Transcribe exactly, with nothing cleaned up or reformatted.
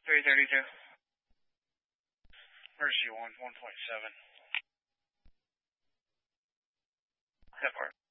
three thirty-two. Emergency one, one point seven. That part.